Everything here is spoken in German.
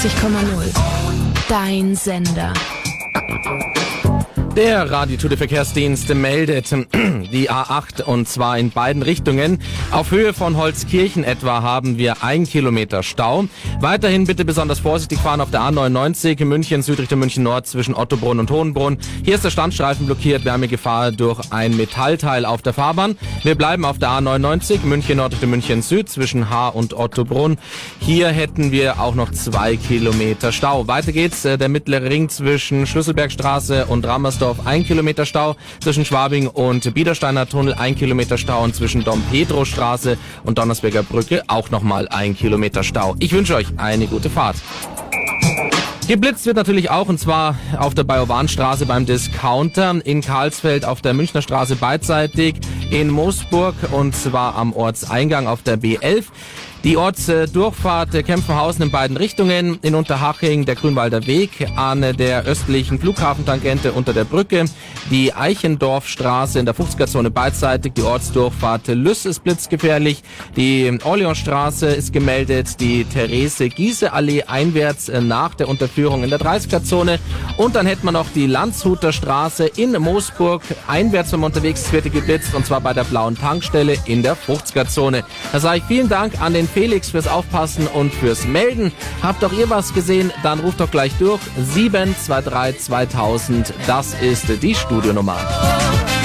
Dein Sender. Der Radio-Tude-Verkehrsdienst meldet die A8 und zwar in beiden Richtungen. Auf Höhe von Holzkirchen etwa haben wir 1 Kilometer Stau. Weiterhin bitte besonders vorsichtig fahren auf der A99 München Süd Richtung München Nord zwischen Ottobrunn und Hohenbrunn. Hier ist der Standstreifen blockiert, wir haben hier Gefahr durch ein Metallteil auf der Fahrbahn. Wir bleiben auf der A99 München Nord Richtung München Süd zwischen Haar und Ottobrunn. Hier hätten wir auch noch 2 Kilometer Stau. Weiter geht's, der mittlere Ring zwischen Schlüsselbergstraße und Rammersdorf 1 Kilometer Stau, zwischen Schwabing und Biedersteiner Tunnel 1 Kilometer Stau und zwischen Dom-Pedro-Straße und Donnersberger Brücke auch nochmal 1 Kilometer Stau. Ich wünsche euch eine gute Fahrt. Geblitzt wird natürlich auch, und zwar auf der Bajowanstraße beim Discounter, in Karlsfeld auf der Münchner Straße beidseitig, in Moosburg und zwar am Ortseingang auf der B11. Die Ortsdurchfahrt Kempfenhausen in beiden Richtungen, in Unterhaching der Grünwalder Weg, an der östlichen Flughafentangente unter der Brücke, die Eichendorfstraße in der 50er-Zone beidseitig, die Ortsdurchfahrt Lüss ist blitzgefährlich, die Orleansstraße ist gemeldet, die Therese-Giese-Allee einwärts nach der Unterführung in der 30er-Zone und dann hätten wir noch die Landshuter Straße in Moosburg, einwärts wenn man unterwegs ist, wird die geblitzt und zwar bei der blauen Tankstelle in der 50er-Zone. Da sage ich vielen Dank an den Felix fürs Aufpassen und fürs Melden. Habt auch ihr was gesehen? Dann ruft doch gleich durch. 723 2000, das ist die Studionummer.